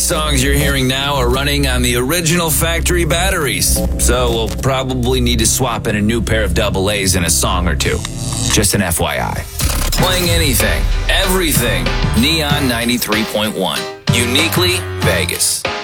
songs you're hearing now are running on the original factory batteries, so we'll probably need to swap in a new pair of double A's in a song or two. Just an FYI. Playing anything, everything, Neon 93.1. Uniquely Vegas.